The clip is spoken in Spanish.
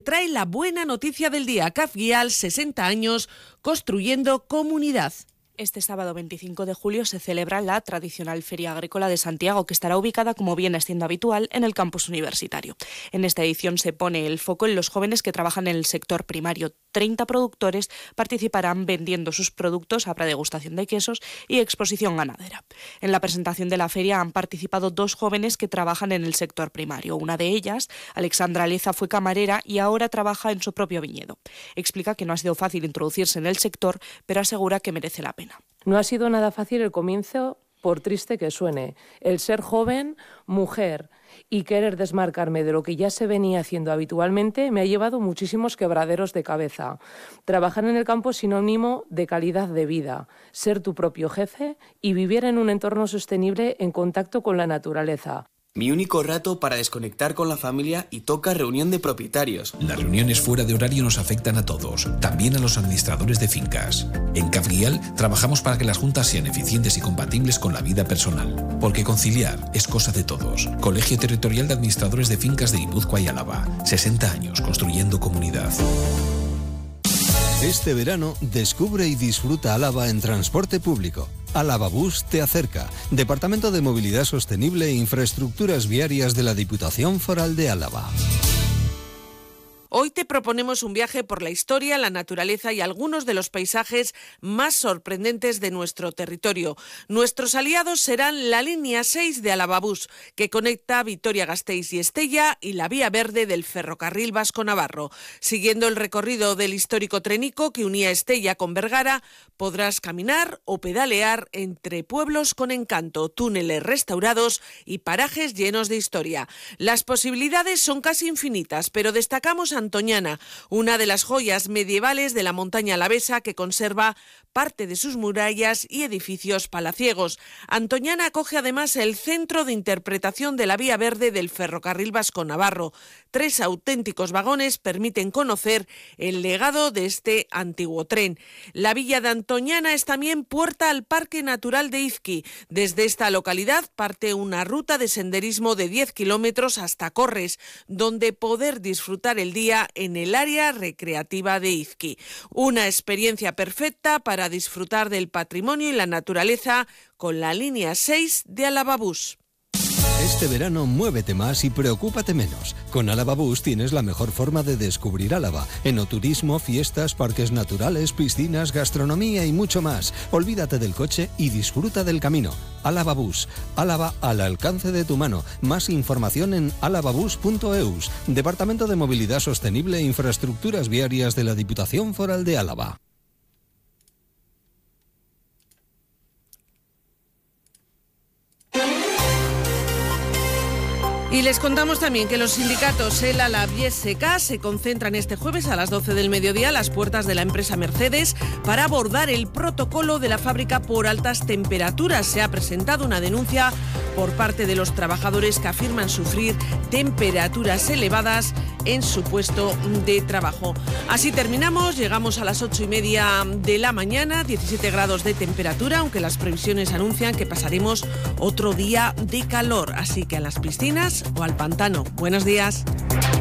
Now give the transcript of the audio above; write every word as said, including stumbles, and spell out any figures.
Trae la buena noticia del día. Cafguial, sesenta años, construyendo comunidad. Este sábado veinticinco de julio se celebra la tradicional Feria Agrícola de Santiago, que estará ubicada, como viene siendo habitual, en el campus universitario. En esta edición se pone el foco en los jóvenes que trabajan en el sector primario. treinta productores participarán vendiendo sus productos, habrá degustación de quesos y exposición ganadera. En la presentación de la feria han participado dos jóvenes que trabajan en el sector primario. Una de ellas, Alexandra Leza, fue camarera y ahora trabaja en su propio viñedo. Explica que no ha sido fácil introducirse en el sector, pero asegura que merece la pena. No ha sido nada fácil el comienzo, por triste que suene. El ser joven, mujer y querer desmarcarme de lo que ya se venía haciendo habitualmente me ha llevado muchísimos quebraderos de cabeza. Trabajar en el campo es sinónimo de calidad de vida, ser tu propio jefe y vivir en un entorno sostenible en contacto con la naturaleza. Mi único rato para desconectar con la familia y toca reunión de propietarios. Las reuniones fuera de horario nos afectan a todos, también a los administradores de fincas. En Cafguial trabajamos para que las juntas sean eficientes y compatibles con la vida personal, porque conciliar es cosa de todos. Colegio Territorial de Administradores de Fincas de Guipúzcoa y Álava. sesenta años construyendo comunidad. Este verano, descubre y disfruta Álava en transporte público. Álava Bus te acerca. Departamento de Movilidad Sostenible e Infraestructuras Viarias de la Diputación Foral de Álava. Hoy te proponemos un viaje por la historia, la naturaleza y algunos de los paisajes más sorprendentes de nuestro territorio. Nuestros aliados serán la línea seis de Álava Bus, que conecta Vitoria-Gasteiz y Estella, y la vía verde del ferrocarril vasco-navarro. Siguiendo el recorrido del histórico Trenico que unía Estella con Vergara, podrás caminar o pedalear entre pueblos con encanto, túneles restaurados y parajes llenos de historia. Las posibilidades son casi infinitas, pero destacamos a Antoñana, una de las joyas medievales de la montaña alavesa que conserva parte de sus murallas y edificios palaciegos. Antoñana acoge además el centro de interpretación de la vía verde del ferrocarril vasco-navarro. Tres auténticos vagones permiten conocer el legado de este antiguo tren. La villa de Antoñana es también puerta al Parque Natural de Izqui. Desde esta localidad parte una ruta de senderismo de diez kilómetros hasta Corres, donde poder disfrutar el día en el área recreativa de Izqui. Una experiencia perfecta para disfrutar del patrimonio y la naturaleza con la línea seis de Álava Bus. Este verano muévete más y preocúpate menos. Con Álava Bus tienes la mejor forma de descubrir Álava. Enoturismo, fiestas, parques naturales, piscinas, gastronomía y mucho más. Olvídate del coche y disfruta del camino. Álava Bus. Álava al alcance de tu mano. Más información en alavabus punto eus. Departamento de Movilidad Sostenible e Infraestructuras Viarias de la Diputación Foral de Álava. Y les contamos también que los sindicatos ELA, LAB y S K se concentran este jueves a las doce del mediodía a las puertas de la empresa Mercedes para abordar el protocolo de la fábrica por altas temperaturas. Se ha presentado una denuncia por parte de los trabajadores que afirman sufrir temperaturas elevadas en su puesto de trabajo. Así terminamos, llegamos a las ocho y media de la mañana, diecisiete grados de temperatura, aunque las previsiones anuncian que pasaremos otro día de calor. Así que a las piscinas o al pantano. Buenos días.